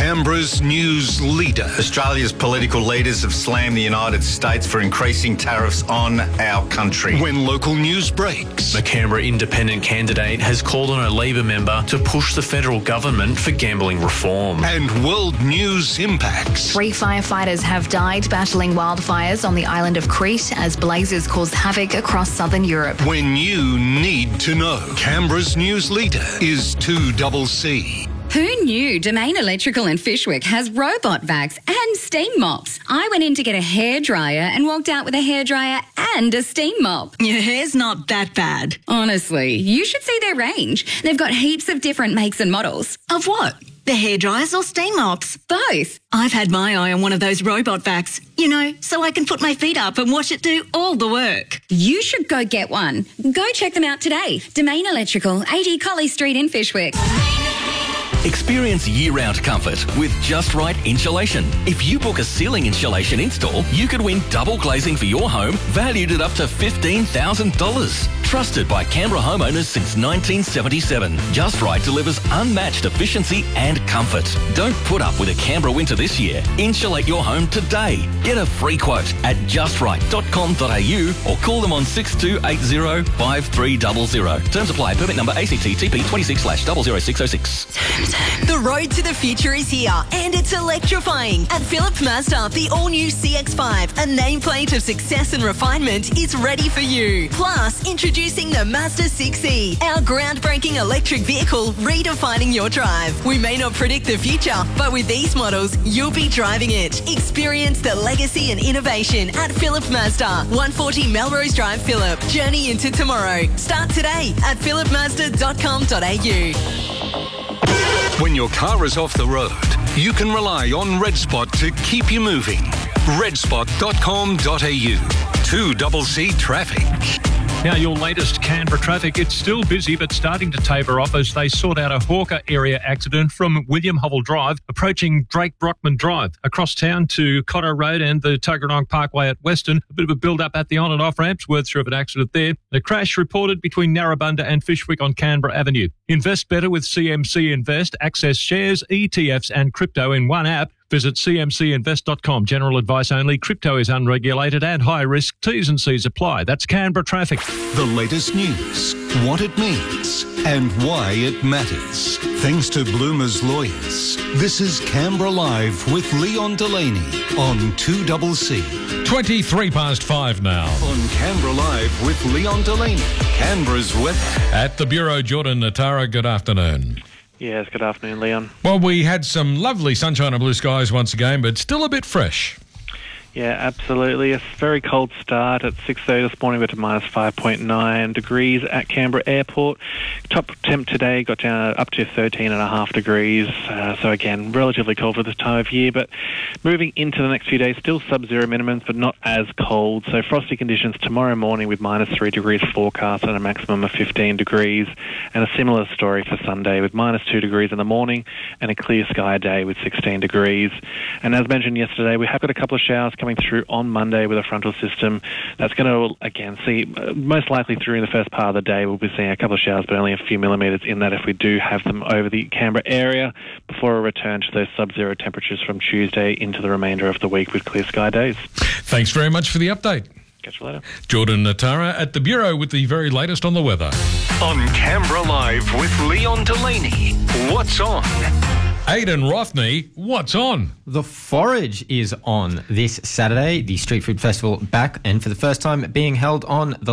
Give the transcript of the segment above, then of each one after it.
Canberra's news leader. Australia's political leaders have slammed the United States for increasing tariffs on our country. When local news breaks. The Canberra Independent candidate has called on a Labor member to push the federal government for gambling reform. And world news impacts. 3 firefighters have died battling wildfires on the island of Crete as blazes caused havoc across southern Europe. When you need to know. Canberra's news leader is 2CC. Who knew Domain Electrical in Fyshwick has robot vacs and steam mops? I went in to get a hairdryer and walked out with a hairdryer and a steam mop. Your hair's not that bad. Honestly, you should see their range. They've got heaps of different makes and models. Of what? The hairdryers or steam mops? Both. I've had my eye on one of those robot vacs, so I can put my feet up and watch it do all the work. You should go get one. Go check them out today. Domain Electrical, 80 Colley Street in Fyshwick. Experience year-round comfort with Just Right Insulation. If you book a ceiling insulation install, you could win double glazing for your home, valued at up to $15,000. Trusted by Canberra homeowners since 1977, Just Right delivers unmatched efficiency and comfort. Don't put up with a Canberra winter this year. Insulate your home today. Get a free quote at justright.com.au or call them on 6280 5300. Terms apply. Permit number ACT TP 26/00606. The road to the future is here and it's electrifying. At Phillip Mazda, the all-new CX-5, a nameplate of success and refinement, is ready for you. Plus, introducing the Mazda 6e, our groundbreaking electric vehicle redefining your drive. We may not predict the future, but with these models, you'll be driving it. Experience the legacy and innovation at Phillip Mazda, 140 Melrose Drive, Phillip. Journey into tomorrow. Start today at phillipmazda.com.au. When your car is off the road, you can rely on Red Spot to keep you moving. redspot.com.au. 2CC Traffic. Now, your latest Canberra traffic. It's still busy, but starting to taper off as they sort out a Hawker area accident from William Hovell Drive, approaching Drake Brockman Drive, across town to Cotto Road and the Tuggeranong Parkway at Western. A bit of a build-up at the on- and off-ramps. Word through of an accident there. The crash reported between Narrabundah and Fyshwick on Canberra Avenue. Invest better with CMC Invest. Access shares, ETFs and crypto in one app. Visit cmcinvest.com. General advice only. Crypto is unregulated and high risk. T's and C's apply. That's Canberra traffic. The latest news, what it means, and why it matters. Thanks to Bloomer's lawyers. This is Canberra Live with Leon Delaney on 2CC. 5:23 now. On Canberra Live with Leon Delaney, Canberra's weather. At the Bureau, Jordan Natara, good afternoon. Yes, good afternoon, Leon. Well, we had some lovely sunshine and blue skies once again, but still a bit fresh. Yeah, absolutely. A very cold start at 6:30 this morning. We're to minus 5.9 degrees at Canberra Airport. Top temp today got down up to 13.5 degrees. So again, relatively cold for this time of year. But moving into the next few days, still sub-zero minimums, but not as cold. So frosty conditions tomorrow morning with minus 3 degrees forecast and a maximum of 15 degrees. And a similar story for Sunday with minus 2 degrees in the morning and a clear sky day with 16 degrees. And as mentioned yesterday, we have got a couple of showers coming through on Monday with a frontal system. That's going to, again, see most likely through the first part of the day. We'll be seeing a couple of showers, but only a few millimetres in that if we do have them over the Canberra area before a return to those sub-zero temperatures from Tuesday into the remainder of the week with clear sky days. Thanks very much for the update. Catch you later. Jordan Natara at the Bureau with the very latest on the weather. On Canberra Live with Leon Delaney, what's on? Aidan Rothney, what's on? The Forage is on this Saturday, the Street Food Festival back, and for the first time being held on the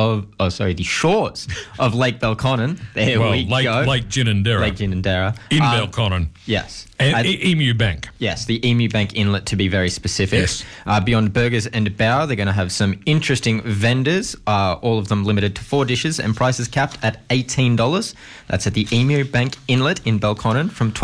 the shores of Lake Belconnen. There we go. Lake Ginninderra. Lake Ginninderra. In Belconnen. Yes. And Emu Bank. Yes, the Emu Bank Inlet to be very specific. Yes. Beyond Burgers and Bower, they're going to have some interesting vendors, all of them limited to 4 dishes and prices capped at $18. That's at the Emu Bank Inlet in Belconnen from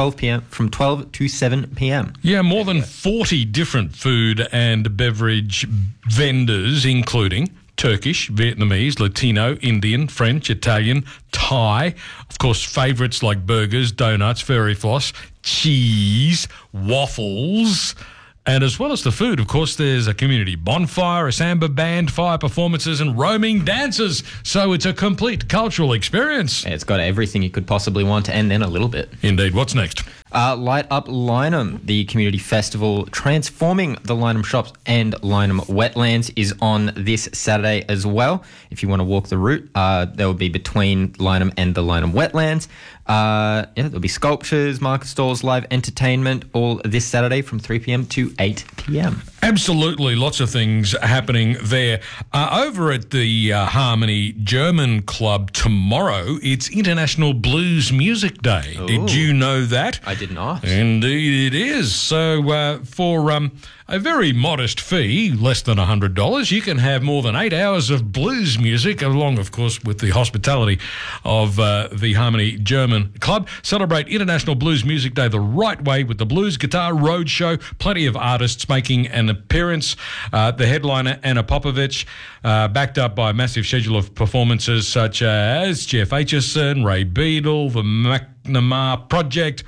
12 to 7 p.m. Yeah, more than 40 different food and beverage vendors, including Turkish, Vietnamese, Latino, Indian, French, Italian, Thai. Of course, favourites like burgers, donuts, fairy floss, cheese, waffles. And as well as the food, of course, there's a community bonfire, a samba band, fire performances and roaming dancers. So it's a complete cultural experience. It's got everything you could possibly want and then a little bit. Indeed. What's next? Light Up Lyneham, the community festival transforming the Lyneham shops and Lyneham wetlands, is on this Saturday as well. If you want to walk the route, there will be between Lyneham and the Lyneham wetlands. There'll be sculptures, market stalls, live entertainment, all this Saturday from 3 p.m. to 8 p.m. Absolutely, lots of things happening there. Over at the Harmony German Club tomorrow, it's International Blues Music Day. Ooh. Did you know that? I did not. Indeed it is. So for a very modest fee, less than $100, you can have more than 8 hours of blues music, along, of course, with the hospitality of the Harmony German Club. Celebrate International Blues Music Day the right way with the Blues Guitar Roadshow. Plenty of artists making an appearance. The headliner, Anna Popovich, backed up by a massive schedule of performances such as Jeff Aitchison, Ray Beadle, the McNamara Project,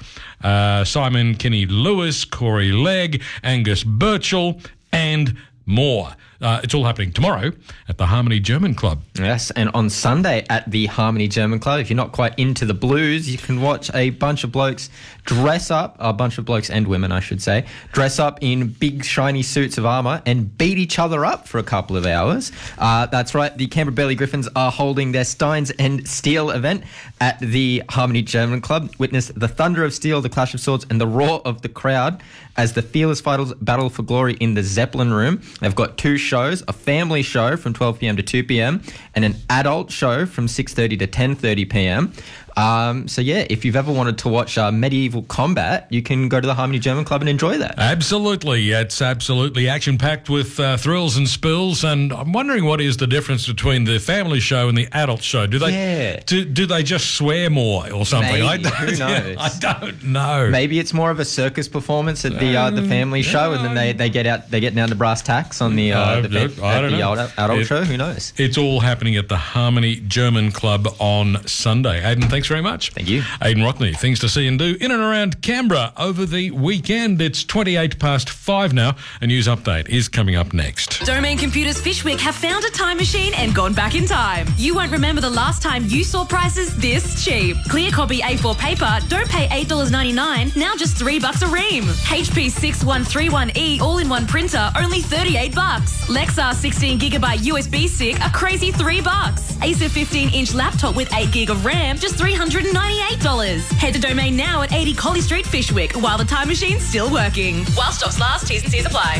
Simon Kenny Lewis, Corey Legg, Angus Birchall, and more. It's all happening tomorrow at the Harmony German Club. Yes, and on Sunday at the Harmony German Club, if you're not quite into the blues, you can watch a bunch of blokes dress up, a bunch of blokes and women, I should say, dress up in big shiny suits of armour and beat each other up for a couple of hours. That's right, the Canberra Burleigh Griffins are holding their Steins and Steel event at the Harmony German Club. Witness the thunder of steel, the clash of swords and the roar of the crowd as the Fearless Fighters battle for glory in the Zeppelin Room. They've got two shows, a family show from 12 p.m. to 2 p.m. and an adult show from 6:30 to 10:30 p.m. So yeah, if you've ever wanted to watch medieval combat, you can go to the Harmony German Club and enjoy that. Absolutely. It's absolutely action-packed with thrills and spills, and I'm wondering what is the difference between the family show and the adult show. Do they do they just swear more or something? Maybe. Who knows? I don't know. Maybe it's more of a circus performance at the family show, and then they get down to brass tacks on the adult show. Who knows? It's all happening at the Harmony German Club on Sunday. Aidan, thanks very much. Thank you. Aidan Rockney, things to see and do in and around Canberra over the weekend. It's 5:28 now. A news update is coming up next. Domain Computers Fishwick have found a time machine and gone back in time. You won't remember the last time you saw prices this cheap. Clear copy A4 paper, don't pay $8.99, now just $3 a ream. HP 6131E all-in-one printer, only $38. Lexar 16GB USB stick, a crazy $3. Acer 15-inch laptop with 8GB of RAM, just $398. Head to Domain now at 80 Collie Street, Fishwick, while the time machine's still working. While stocks last, T's and C's apply.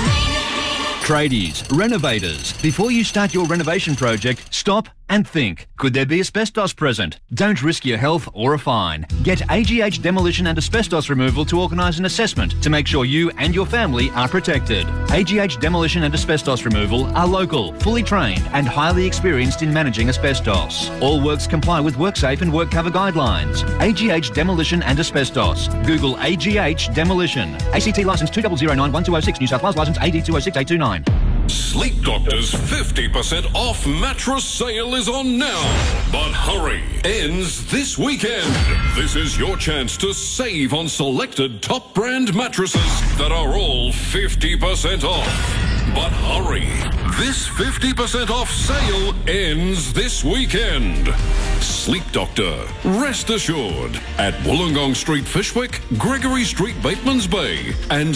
Tradies, renovators, before you start your renovation project, stop and think. Could there be asbestos present? Don't risk your health or a fine. Get AGH Demolition and Asbestos Removal to organise an assessment to make sure you and your family are protected. AGH Demolition and Asbestos Removal are local, fully trained and highly experienced in managing asbestos. All works comply with WorkSafe and WorkCover guidelines. AGH Demolition and Asbestos. Google AGH Demolition. ACT licence 2009-1206, New South Wales licence AD 206829. Sleep Doctor's 50% off mattress sale is on now. But hurry, ends this weekend. This is your chance to save on selected top brand mattresses that are all 50% off. But hurry, this 50% off sale ends this weekend. Sleep Doctor, rest assured, at Wollongong Street, Fishwick, Gregory Street, Batemans Bay, and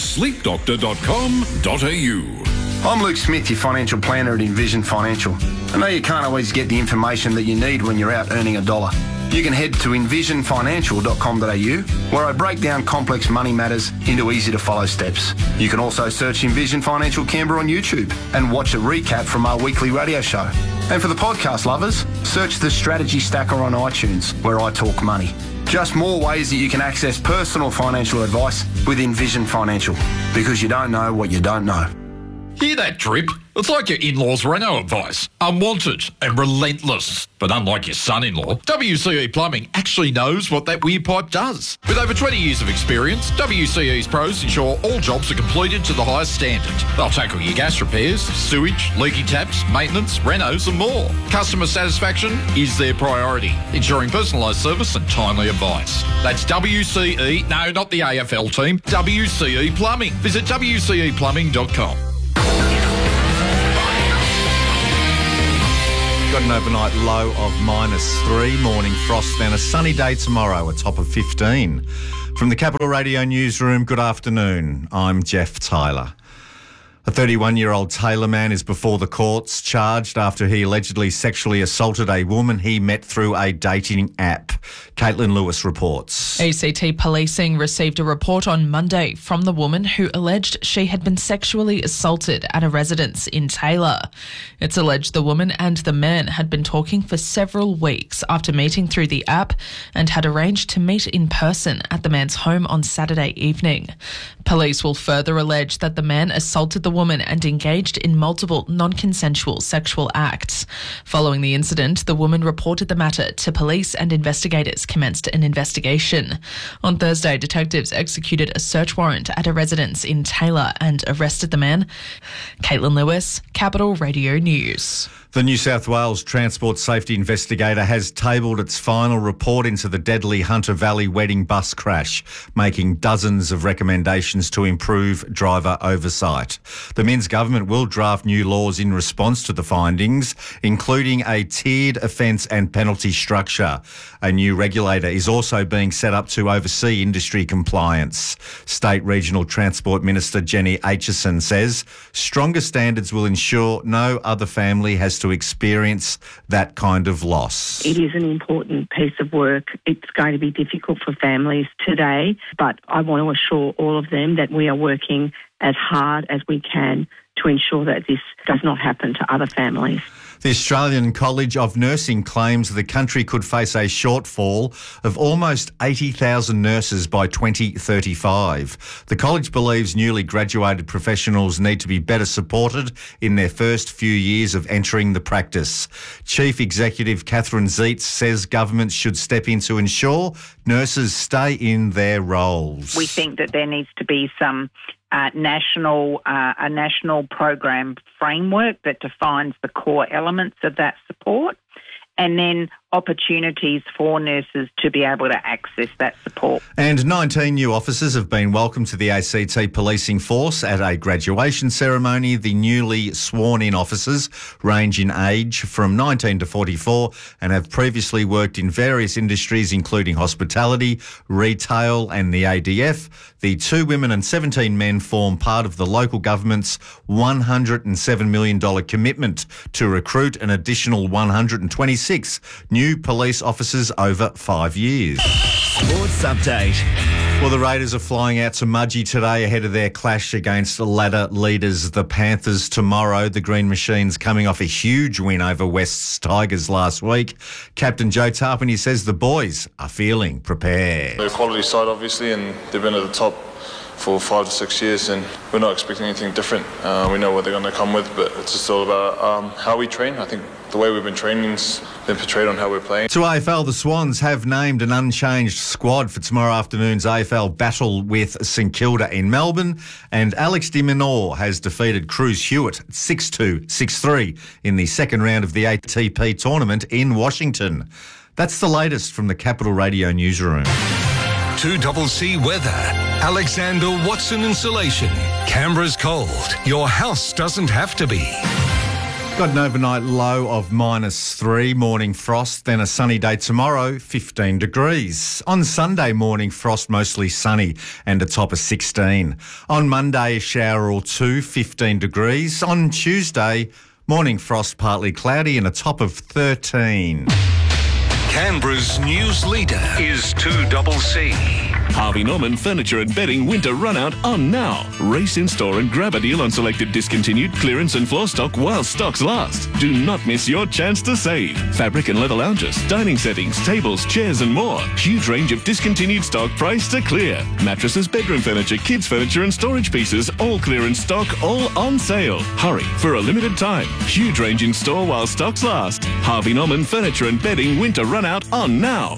sleepdoctor.com.au. I'm Luke Smith, your financial planner at Envision Financial. I know you can't always get the information that you need when you're out earning a dollar. You can head to envisionfinancial.com.au, where I break down complex money matters into easy-to-follow steps. You can also search Envision Financial Canberra on YouTube and watch a recap from our weekly radio show. And for the podcast lovers, search the Strategy Stacker on iTunes, where I talk money. Just more ways that you can access personal financial advice with Envision Financial, because you don't know what you don't know. Hear that drip? It's like your in-laws' reno advice. Unwanted and relentless. But unlike your son-in-law, WCE Plumbing actually knows what that weird pipe does. With over 20 years of experience, WCE's pros ensure all jobs are completed to the highest standard. They'll tackle your gas repairs, sewage, leaking taps, maintenance, renos and more. Customer satisfaction is their priority, ensuring personalised service and timely advice. That's WCE, no, not the AFL team, WCE Plumbing. Visit WCEplumbing.com. Got an overnight low of -3, morning frost, then a sunny day tomorrow, a top of 15. From the Capital Radio Newsroom, good afternoon. I'm Jeff Tyler. A 31-year-old Taylor man is before the courts, charged after he allegedly sexually assaulted a woman he met through a dating app. Caitlin Lewis reports. ACT Policing received a report on Monday from the woman who alleged she had been sexually assaulted at a residence in Taylor. It's alleged the woman and the man had been talking for several weeks after meeting through the app and had arranged to meet in person at the man's home on Saturday evening. Police will further allege that the man assaulted the woman and engaged in multiple non-consensual sexual acts. Following the incident, the woman reported the matter to police and investigators commenced an investigation. On Thursday, detectives executed a search warrant at a residence in Taylor and arrested the man. Caitlin Lewis, Capital Radio News. The New South Wales Transport Safety Investigator has tabled its final report into the deadly Hunter Valley wedding bus crash, making dozens of recommendations to improve driver oversight. The Minns government will draft new laws in response to the findings, including a tiered offence and penalty structure. A new regulator is also being set up to oversee industry compliance. State Regional Transport Minister Jenny Aitchison says stronger standards will ensure no other family has to experience that kind of loss. It is an important piece of work. It's going to be difficult for families today, but I want to assure all of them that we are working as hard as we can to ensure that this does not happen to other families. The Australian College of Nursing claims the country could face a shortfall of almost 80,000 nurses by 2035. The college believes newly graduated professionals need to be better supported in their first few years of entering the practice. Chief Executive Catherine Zeitz says governments should step in to ensure nurses stay in their roles. We think that there needs to be some a national program framework that defines the core elements of that support, and then opportunities for nurses to be able to access that support. And 19 new officers have been welcomed to the ACT policing force at a graduation ceremony. The newly sworn-in officers range in age from 19 to 44 and have previously worked in various industries, including hospitality, retail and the ADF. The 2 women and 17 men form part of the local government's $107 million commitment to recruit an additional 126 new police officers over 5 years. Sports update. Well, the Raiders are flying out to Mudgee today ahead of their clash against ladder leaders, the Panthers, tomorrow. The Green Machines coming off a huge win over West's Tigers last week. Captain Joe Tarpany says the boys are feeling prepared. They're a quality side, obviously, and they've been at the top for 5 to 6 years, and we're not expecting anything different. We know what they're going to come with, but it's just all about how we train. I think the way we've been training's been portrayed on how we're playing. To AFL, the Swans have named an unchanged squad for tomorrow afternoon's AFL battle with St Kilda in Melbourne, and Alex de Minaur has defeated Cruz Hewitt 6-2, 6-3 in the second round of the ATP tournament in Washington. That's the latest from the Capital Radio Newsroom. 2CC weather. Alexander Watson Insulation. Canberra's cold. Your house doesn't have to be. Got an overnight low of -3, morning frost, then a sunny day tomorrow, 15 degrees. On Sunday, morning frost, mostly sunny and a top of 16. On Monday, a shower or 2, 15 degrees. On Tuesday, morning frost, partly cloudy and a top of 13. Canberra's news leader is 2CC. Harvey Norman Furniture and Bedding Winter Run Out on now. Race in store and grab a deal on selected discontinued clearance and floor stock while stocks last. Do not miss your chance to save. Fabric and leather lounges, dining settings, tables, chairs and more. Huge range of discontinued stock priced to clear. Mattresses, bedroom furniture, kids furniture and storage pieces, all clearance stock, all on sale. Hurry, for a limited time. Huge range in store while stocks last. Harvey Norman Furniture and Bedding Winter Run Out on now.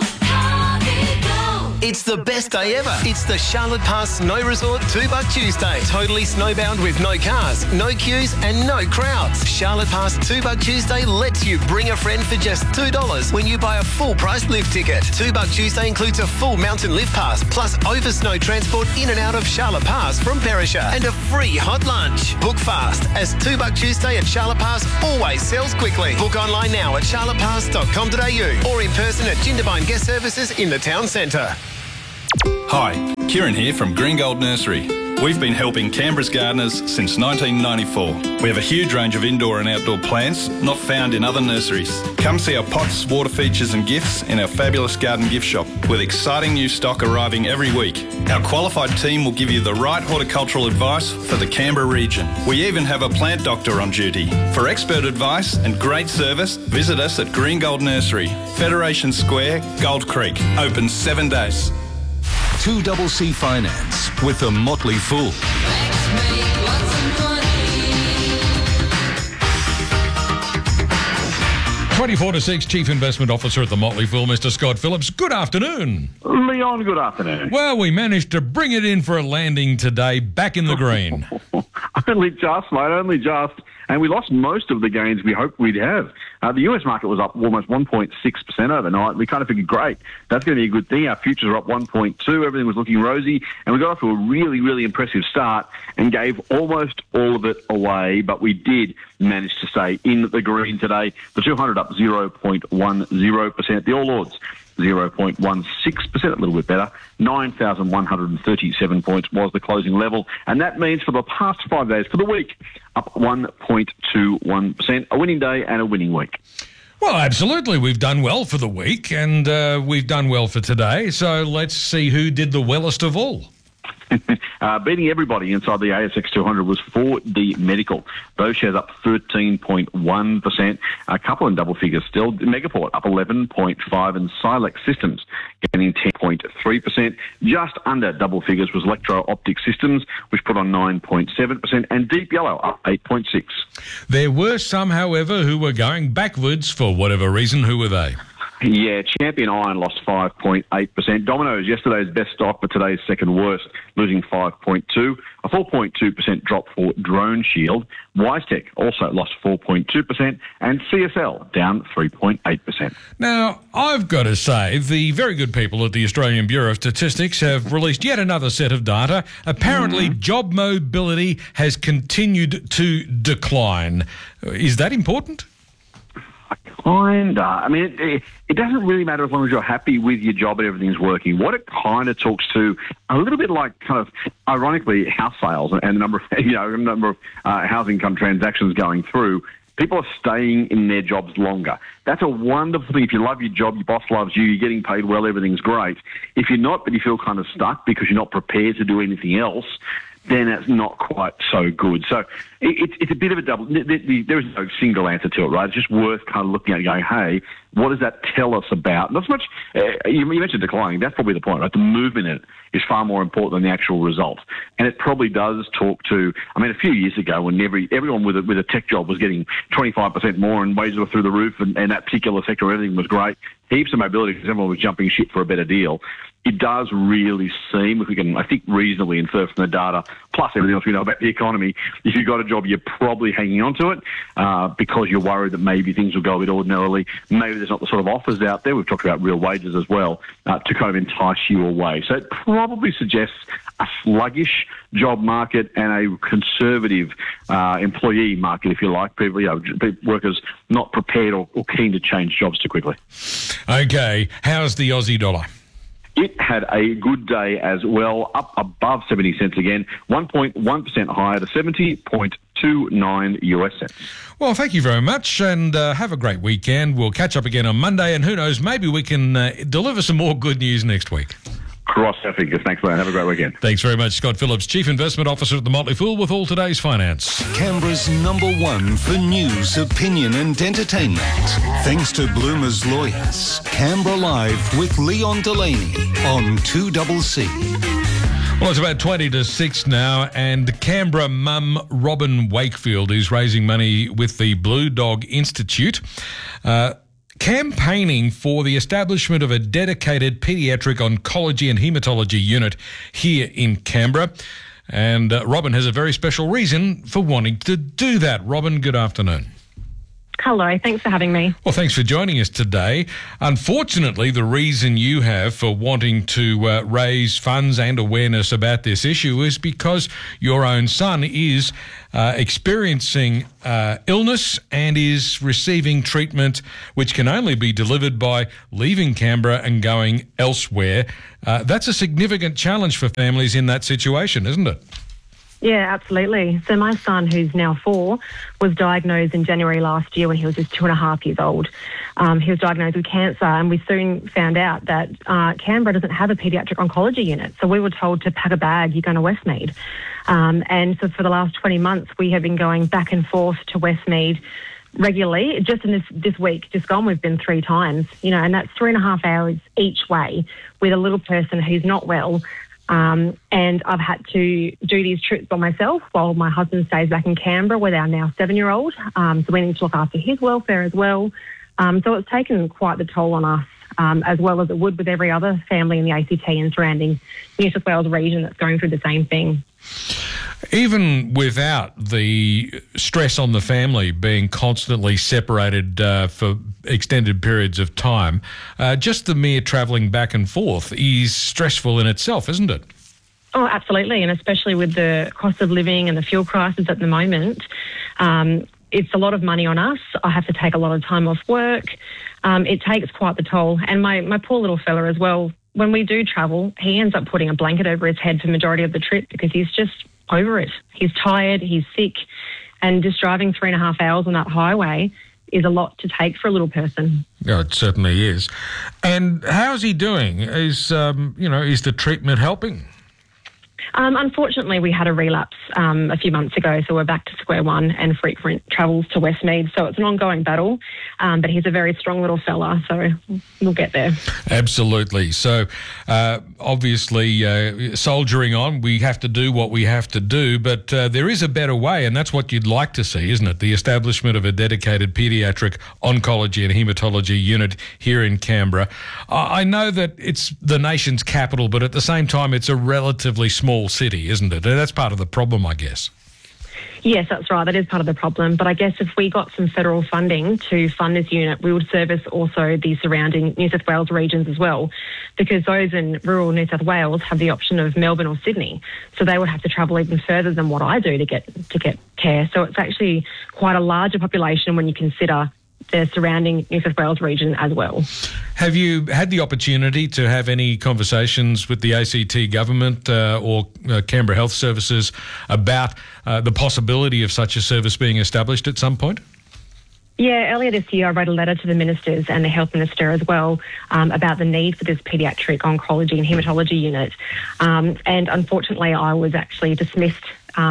It's the best day ever. It's the Charlotte Pass Snow Resort $2 Tuesday. Totally snowbound with no cars, no queues and no crowds. Charlotte Pass $2 Tuesday lets you bring a friend for just $2 when you buy a full price lift ticket. $2 Tuesday includes a full mountain lift pass plus over snow transport in and out of Charlotte Pass from Perisher and a free hot lunch. Book fast as $2 Tuesday at Charlotte Pass always sells quickly. Book online now at charlottepass.com.au or in person at Jindabyne Guest Services in the town centre. Hi, Kieran here from Green Gold Nursery. We've been helping Canberra's gardeners since 1994. We have a huge range of indoor and outdoor plants not found in other nurseries. Come see our pots, water features and gifts in our fabulous garden gift shop with exciting new stock arriving every week. Our qualified team will give you the right horticultural advice for the Canberra region. We even have a plant doctor on duty. For expert advice and great service, visit us at Green Gold Nursery, Federation Square, Gold Creek. Open 7 days. 2CC Finance with the Motley Fool. 24 to 6, Chief Investment Officer at the Motley Fool, Mr. Scott Phillips. Good afternoon. Leon, good afternoon. Well, we managed to bring it in for a landing today, back in the green. Only just, mate, only just. And we lost most of the gains we hoped we'd have. The US market was up almost 1.6% overnight. We kind of figured, great, that's going to be a good thing. Our futures are up 1.2. Everything was looking rosy. And we got off to a really, really impressive start and gave almost all of it away. But we did manage to stay in the green today. The 200 up 0.10%. The All Ords 0.16%, a little bit better. 9,137 points was the closing level. And that means for the past 5 days, for the week, up 1.21%. A winning day and a winning week. Well, absolutely. We've done well for the week and we've done well for today. So let's see who did the wellest of all. Beating everybody inside the ASX 200 was 4D Medical. Those shares up 13.1%. A couple in double figures still. Megaport up 11.5% and Silex Systems getting 10.3%. Just under double figures was Electro Optic Systems, which put on 9.7%, and Deep Yellow up 8.6%. There were some, however, who were going backwards for whatever reason. Who were they? Yeah, Champion Iron lost 5.8%. Domino's, yesterday's best stock, but today's second worst, losing 5.2%. A 4.2% drop for Drone Shield. WiseTech also lost 4.2%, and CSL down 3.8%. Now, I've got to say, the very good people at the Australian Bureau of Statistics have released yet another set of data. Apparently, job mobility has continued to decline. Is that important? Kinda. I mean, it doesn't really matter as long as you're happy with your job and everything's working. What it kind of talks to a little bit like kind of, ironically, house sales and the number of housing income transactions going through. People are staying in their jobs longer. That's a wonderful thing. If you love your job, your boss loves you, you're getting paid well, everything's great. If you're not, but you feel kind of stuck because you're not prepared to do anything else, then it's not quite so good. So it's a bit of a double. There is no single answer to it, right? It's just worth kind of looking at it and going, hey, what does that tell us about? Not so much, you mentioned declining. That's probably the point, right? The movement in it is far more important than the actual result. And it probably does talk to, I mean, a few years ago when everyone with a tech job was getting 25% more and wages were through the roof and that particular sector, everything was great. Heaps of mobility because everyone was jumping ship for a better deal. It does really seem, if we can, I think, reasonably infer from the data, plus everything else we know about the economy, if you've got a job, you're probably hanging on to it because you're worried that maybe things will go a bit ordinarily. Maybe there's not the sort of offers out there. We've talked about real wages as well to kind of entice you away. So it probably suggests a sluggish job market and a conservative employee market, if you like. People, workers not prepared or keen to change jobs too quickly. Okay, how's the Aussie dollar? It had a good day as well, up above 70 cents again, 1.1% higher to 70.29 US cents. Well, thank you very much and have a great weekend. We'll catch up again on Monday and who knows, maybe we can deliver some more good news next week. Cross our fingers. Thanks, man. Have a great weekend. Thanks very much, Scott Phillips, Chief Investment Officer at the Motley Fool, with all today's finance. Canberra's #1 for news, opinion and entertainment. Thanks to Bloomer's Lawyers. Canberra Live with Leon Delaney on 2CC. Well, it's about 20 to 6 now, and Canberra mum Robin Wakefield is raising money with the Blue Dog Institute. Campaigning for the establishment of a dedicated paediatric oncology and haematology unit here in Canberra. And Robin has a very special reason for wanting to do that. Robin, good afternoon. Hello, thanks for having me. Well, thanks for joining us today. Unfortunately, the reason you have for wanting to raise funds and awareness about this issue is because your own son is experiencing illness and is receiving treatment which can only be delivered by leaving Canberra and going elsewhere. That's a significant challenge for families in that situation, isn't it? Yeah, absolutely. So my son, who's now 4, was diagnosed in January last year when he was just 2.5 years old. He was diagnosed with cancer, and we soon found out that Canberra doesn't have a paediatric oncology unit. So we were told to pack a bag, you're going to Westmead. And so for the last 20 months, we have been going back and forth to Westmead regularly. Just in this week, just gone, we've been 3 times, and that's 3.5 hours each way with a little person who's not well. And I've had to do these trips by myself while my husband stays back in Canberra with our now 7-year-old. So we need to look after his welfare as well. So it's taken quite the toll on us, as well as it would with every other family in the ACT and surrounding New South Wales region that's going through the same thing. Even without the stress on the family being constantly separated for extended periods of time, just the mere travelling back and forth is stressful in itself, isn't it? Oh, absolutely, and especially with the cost of living and the fuel crisis at the moment. It's a lot of money on us. I have to take a lot of time off work. It takes quite the toll. And my poor little fella as well, when we do travel, he ends up putting a blanket over his head for the majority of the trip because he's just over it. He's tired, he's sick, and just driving 3.5 hours on that highway is a lot to take for a little person. Yeah, it certainly is. And how's he doing? Is the treatment helping? Unfortunately, we had a relapse a few months ago, so we're back to square one and frequent travels to Westmead. So it's an ongoing battle, but he's a very strong little fella, so we'll get there. Absolutely. So obviously, soldiering on, we have to do what we have to do, but there is a better way, and that's what you'd like to see, isn't it? The establishment of a dedicated paediatric oncology and haematology unit here in Canberra. I know that it's the nation's capital, but at the same time, it's a relatively small city, isn't it? That's part of the problem, I guess. Yes, that's right. That is part of the problem. But I guess if we got some federal funding to fund this unit, we would service also the surrounding New South Wales regions as well, because those in rural New South Wales have the option of Melbourne or Sydney. So they would have to travel even further than what I do to get care. So it's actually quite a larger population when you consider the surrounding New South Wales region as well. Have you had the opportunity to have any conversations with the ACT government or Canberra Health Services about the possibility of such a service being established at some point? Yeah, earlier this year I wrote a letter to the ministers and the health minister as well about the need for this paediatric oncology and haematology unit. And unfortunately I was actually dismissed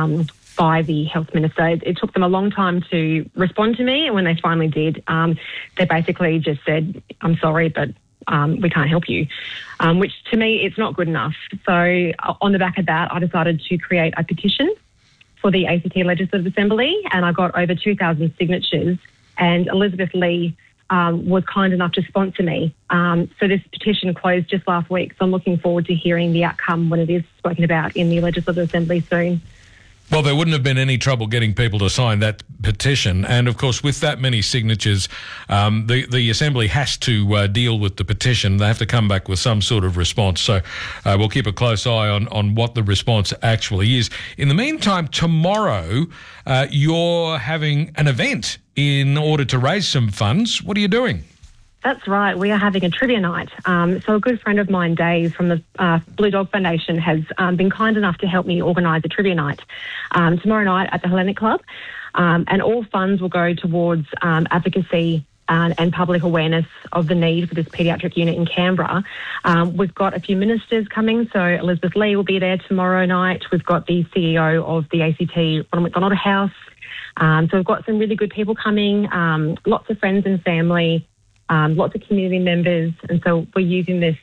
by the health minister. It took them a long time to respond to me, and when they finally did, they basically just said, I'm sorry, but we can't help you, which to me, it's not good enough. So on the back of that, I decided to create a petition for the ACT Legislative Assembly, and I got over 2,000 signatures, and Elizabeth Lee was kind enough to sponsor me. So this petition closed just last week, so I'm looking forward to hearing the outcome when it is spoken about in the Legislative Assembly soon. Well, there wouldn't have been any trouble getting people to sign that petition. And, of course, with that many signatures, the Assembly has to deal with the petition. They have to come back with some sort of response. So we'll keep a close eye on what the response actually is. In the meantime, tomorrow you're having an event in order to raise some funds. What are you doing? That's right. We are having a trivia night. So a good friend of mine, Dave, from the Blue Dog Foundation, has been kind enough to help me organise a trivia night tomorrow night at the Hellenic Club. And all funds will go towards advocacy and public awareness of the need for this paediatric unit in Canberra. We've got a few ministers coming, so Elizabeth Lee will be there tomorrow night. We've got the CEO of the ACT, Ronald McDonald House. So we've got some really good people coming, lots of friends and family, lots of community members, and so we're using this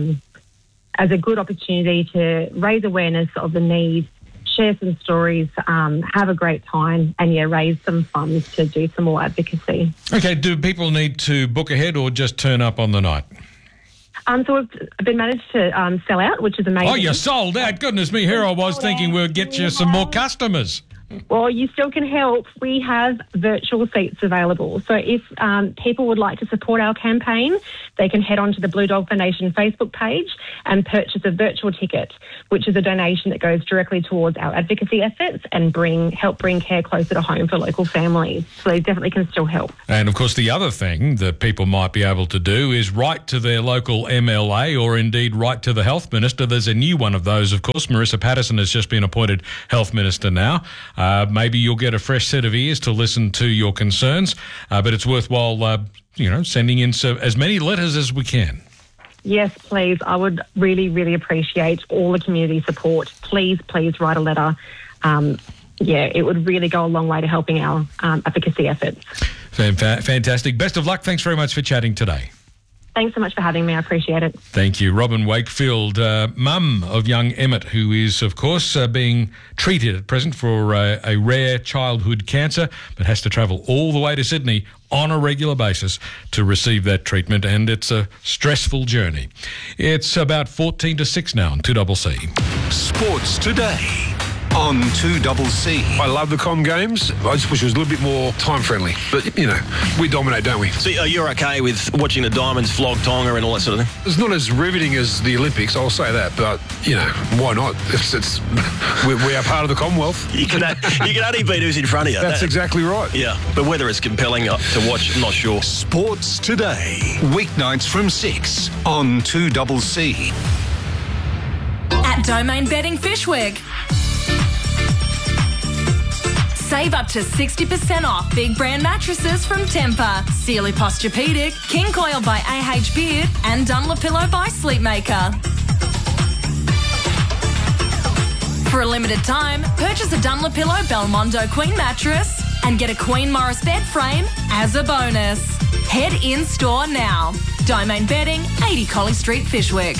as a good opportunity to raise awareness of the need, share some stories, have a great time, and raise some funds to do some more advocacy. Okay, do people need to book ahead or just turn up on the night? So we've been managed to sell out, which is amazing. Oh, you sold out. Goodness me, here I was thinking we'll get you some more customers. Well, you still can help. We have virtual seats available. So if people would like to support our campaign, they can head on to the Blue Dog Foundation Facebook page and purchase a virtual ticket, which is a donation that goes directly towards our advocacy efforts and help bring care closer to home for local families. So they definitely can still help. And, of course, the other thing that people might be able to do is write to their local MLA or indeed write to the Health Minister. There's a new one of those, of course. Marissa Patterson has just been appointed Health Minister now. Maybe you'll get a fresh set of ears to listen to your concerns, but it's worthwhile, sending in as many letters as we can. Yes, please. I would really, really appreciate all the community support. Please write a letter. It would really go a long way to helping our advocacy efforts. Fantastic. Best of luck. Thanks very much for chatting today. Thanks so much for having me. I appreciate it. Thank you. Robin Wakefield, mum of young Emmett, who is, of course, being treated at present for a rare childhood cancer, but has to travel all the way to Sydney on a regular basis to receive that treatment, and it's a stressful journey. It's about 14 to 6 now on 2CC. Sports Today on 2CC. I love the Com Games. I just wish it was a little bit more time-friendly. But, we dominate, don't we? So you're okay with watching the Diamonds flog Tonga and all that sort of thing? It's not as riveting as the Olympics, I'll say that. But, why not? We are part of the Commonwealth. You can only beat who's in front of you. That's exactly right. Yeah, but whether it's compelling to watch, I'm not sure. Sports Today, weeknights from 6 on 2CC. At Domain Bedding Fishwick. Save up to 60% off big brand mattresses from Tempur, Sealy Posturepedic, King Coil by AH Beard, and Dunlopillow by Sleepmaker. For a limited time, purchase a Dunlopillow Belmondo Queen mattress and get a Queen Morris bed frame as a bonus. Head in store now. Domain Bedding, 80 Colley Street, Fishwick.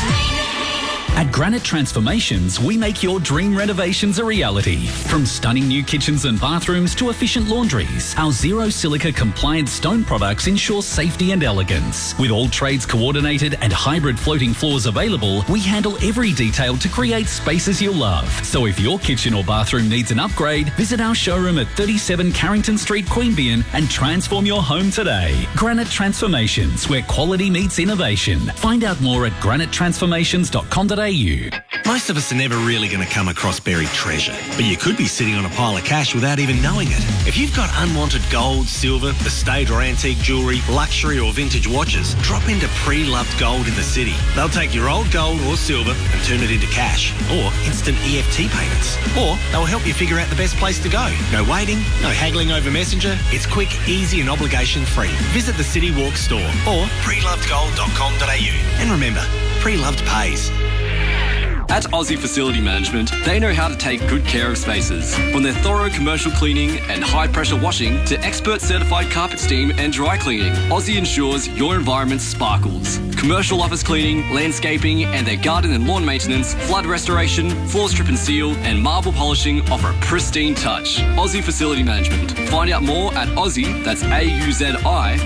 At Granite Transformations, we make your dream renovations a reality. From stunning new kitchens and bathrooms to efficient laundries, our zero silica compliant stone products ensure safety and elegance. With all trades coordinated and hybrid floating floors available, we handle every detail to create spaces you'll love. So if your kitchen or bathroom needs an upgrade, visit our showroom at 37 Carrington Street, Queanbeyan and transform your home today. Granite Transformations, where quality meets innovation. Find out more at granitetransformations.com.au. Most of us are never really going to come across buried treasure, but you could be sitting on a pile of cash without even knowing it. If you've got unwanted gold, silver, estate or antique jewellery, luxury or vintage watches, drop into Pre-Loved Gold in the city. They'll take your old gold or silver and turn it into cash or instant EFT payments. Or they'll help you figure out the best place to go. No waiting, no haggling over Messenger. It's quick, easy and obligation-free. Visit the City Walk store or prelovedgold.com.au. And remember, Pre-Loved pays. At Aussie Facility Management, they know how to take good care of spaces. From their thorough commercial cleaning and high-pressure washing to expert certified carpet steam and dry cleaning, Aussie ensures your environment sparkles. Commercial office cleaning, landscaping, and their garden and lawn maintenance, flood restoration, floor strip and seal, and marble polishing offer a pristine touch. Aussie Facility Management. Find out more at Aussie, that's AUZI,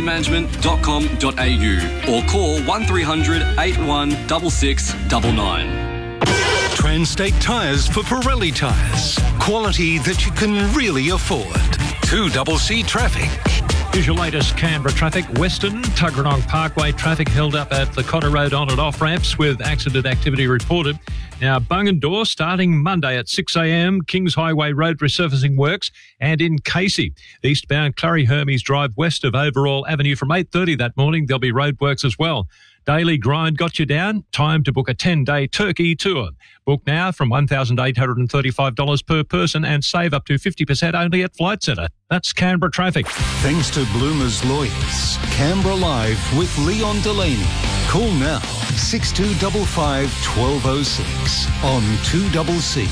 facilitymanagement.com.au or call 1300 81 6699. Transtate Tyres for Pirelli tyres. Quality that you can really afford. 2CC Traffic. Here's your latest Canberra traffic. Western Tuggeranong Parkway traffic held up at the Cotter Road on and off ramps with accident activity reported. Now, Bungendore starting Monday at 6 a.m, Kings Highway Road resurfacing works, and in Casey, eastbound Clary Hermes Drive west of Overall Avenue from 8:30 that morning, there'll be roadworks as well. Daily grind got you down. Time to book a 10-day Turkey tour. Book now from $1,835 per person and save up to 50% only at Flight Centre. That's Canberra traffic. Thanks to Bloomer's Lawyers. Canberra Live with Leon Delaney. Call now 6255 1206 on 2CC.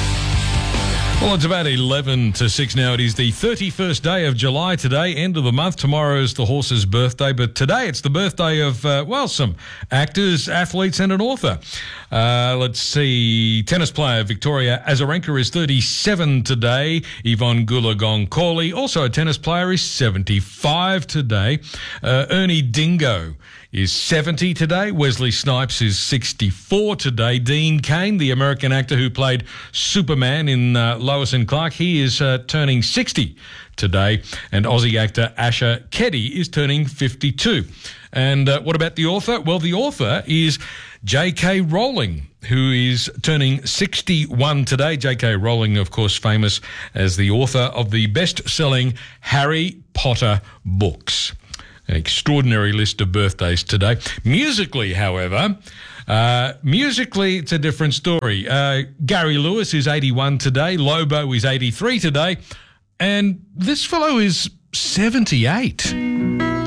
Well, it's about 11 to 6 now. It is the 31st day of July today, end of the month. Tomorrow is the horse's birthday, but today it's the birthday of, some actors, athletes and an author. Let's see. Tennis player Victoria Azarenka is 37 today. Yvonne Goolagong-Cawley, also a tennis player, is 75 today. Ernie Dingo is 70 today. Wesley Snipes is 64 today. Dean Cain, the American actor who played Superman in Lois and Clark, he is turning 60 today. And Aussie actor Asher Keddy is turning 52. And what about the author? Well, the author is J.K. Rowling, who is turning 61 today. J.K. Rowling, of course, famous as the author of the best-selling Harry Potter books. An extraordinary list of birthdays today. Musically, however, it's a different story. Gary Lewis is 81 today. Lobo is 83 today. And this fellow is 78.